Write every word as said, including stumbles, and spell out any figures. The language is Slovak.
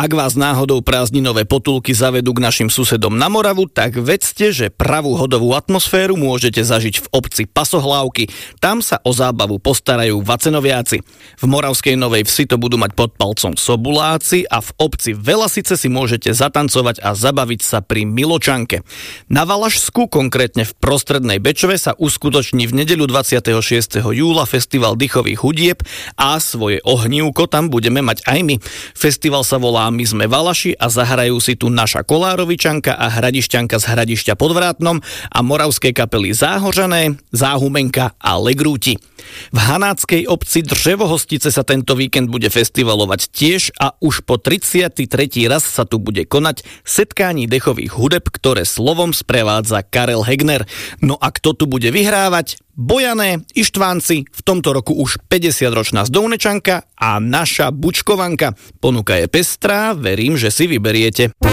Ak vás náhodou prázdninové potulky zavedú k našim susedom na Moravu, tak vedzte, že pravú hodovú atmosféru môžete zažiť v obci Pasohlávky. Tam sa o zábavu postarajú Vacenoviaci. V Moravskej Novej Vsi to budú mať pod palcom Sobuláci a v obci Velasice si môžete zatancovať a zabaviť sa pri Miločanke. Na Valašsku, konkrétne v prostrednej Bečove, sa uskutoční v nedeľu dvadsiateho šiesteho júla festival dychových hudieb a svoje ohnívko tam budeme mať aj my. Festival sa volá My sme Valaši a zahrajú si tu naša Kolárovičanka a Hradišťanka z Hradišťa pod Vrátnom a moravské kapely Záhořané, Záhumenka a Legrúti. V Hanáckej obci Drzevohostice sa tento víkend bude festivalovať tiež a už po tridsiaty tretí raz sa tu bude konať setkání dechových hudeb, ktoré slovom sprevádza Karel Hegner. No a kto tu bude vyhrávať? Bojané, Ištvánci, v tomto roku už päťdesiatročná Zdounečanka a naša Bučkovanka. Ponuka je pestrá, verím, že si vyberiete.